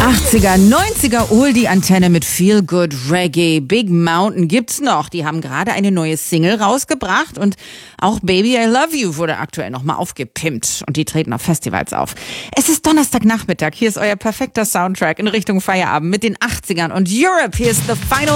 80er, 90er Oldie-Antenne mit Feel Good Reggae. Big Mountain gibt's noch. Die haben gerade eine neue Single rausgebracht und auch Baby I Love You wurde aktuell nochmal aufgepimpt und die treten auf Festivals auf. Es ist Donnerstagnachmittag. Hier ist euer perfekter Soundtrack in Richtung Feierabend mit den 80ern und Europe. Hier ist The Final